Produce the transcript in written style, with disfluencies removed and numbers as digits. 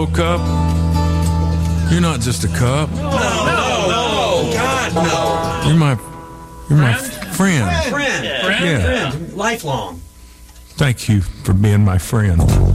Cup, you're not just a cup. No, God, no. You're my friend. Friend. Yeah. Lifelong. Thank you for being my friend.